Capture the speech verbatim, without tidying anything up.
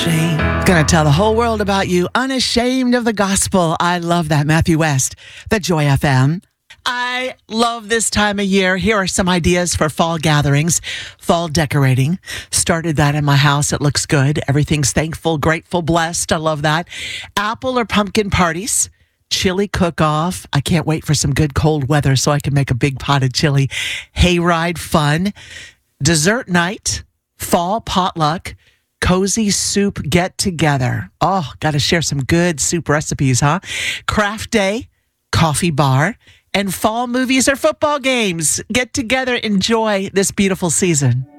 Gonna tell the whole world about you, unashamed of the gospel. I love that. Matthew West, the Joy F M. I love this time of year. Here are some ideas for fall gatherings, fall decorating. Started that in my house. It looks good. Everything's thankful, grateful, blessed. I love that. Apple or pumpkin parties, chili cook-off. I can't wait for some good cold weather so I can make a big pot of chili. Hayride fun. Dessert night, fall potluck. Cozy soup get together. Oh, got to share some good soup recipes, huh? Craft day, coffee bar, and fall movies or football games. Get together, enjoy this beautiful season.